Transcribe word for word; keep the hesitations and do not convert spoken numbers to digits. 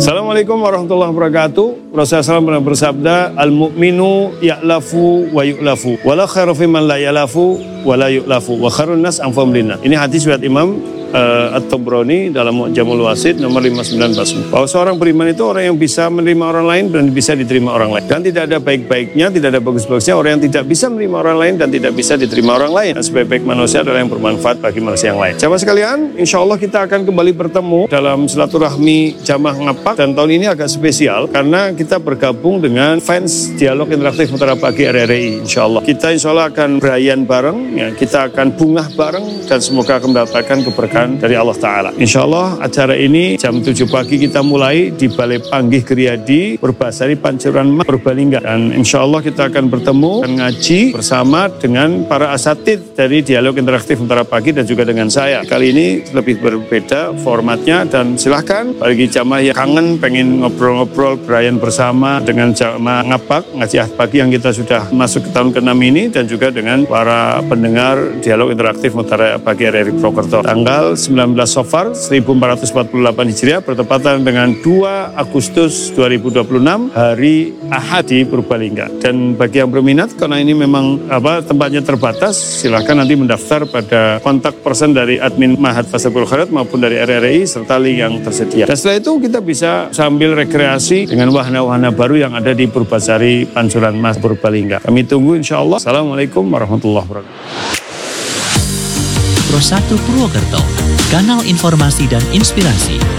Assalamualaikum warahmatullahi wabarakatuh. Rasulullah shallallahu alaihi wasallam pernah bersabda, al-mu'minu ya'lafu wa yu'lafu, wa la khairu fi man la ya'lafu wa la yu'lafu, wa khairun nas anfa'uhum linnas. Ini hadis riwayat Imam uh, At-Tabrani dalam Mu'jamul Wasit nomor lima sembilan empat sembilan. Bahwa seorang beriman itu orang yang bisa menerima orang lain dan bisa diterima orang lain. Dan tidak ada baik-baiknya, tidak ada bagus-bagusnya orang yang tidak bisa menerima orang lain dan tidak bisa diterima orang lain. Dan sebaik-baik manusia adalah yang bermanfaat bagi manusia yang lain. Jamaah sekalian, insya Allah kita akan kembali bertemu dalam silaturahmi Jamaah Ngapak, dan tahun ini agak spesial karena kita bergabung dengan fans dialog interaktif Mutiara Pagi R R I. Insya Allah kita insya Allah akan berayan bareng, ya, kita akan bungah bareng dan semoga akan mendapatkan keberkahan dari Allah Ta'ala. Insya Allah acara ini jam tujuh pagi kita mulai di Balai Panggih Geriyadi Purbasari Pancuran Purbalingga, dan insya Allah kita akan bertemu dan ngaji bersama dengan para asatid dari dialog interaktif Mutiara Pagi dan juga dengan saya. Kali ini lebih berbeda formatnya, dan silahkan bagi jamaah yang kangen pengen ngobrol-ngobrol berayan bersama dengan jamaah Ngapak ngaji ahad pagi yang kita sudah masuk ke tahun keenam ini, dan juga dengan para pendengar dialog interaktif Mutiara Pagi R R I Purwokerto. Tanggal sembilan belas Safar seribu empat ratus empat puluh delapan Hijriah bertepatan dengan dua Agustus dua ribu dua puluh enam hari Ahad di Purbalingga. Dan bagi yang berminat, karena ini memang apa tempatnya terbatas, silahkan nanti mendaftar pada kontak person dari admin Mahat Fastabiqul Khairat maupun dari R R I serta link yang tersedia. Dan setelah itu kita bisa sambil rekreasi dengan wahana-wahana baru yang ada di Purbasari Pancuran Mas Purbalingga. Kami tunggu insya Allah. Assalamualaikum warahmatullahi wabarakatuh. Pro satu Purwokerto, kanal informasi dan inspirasi.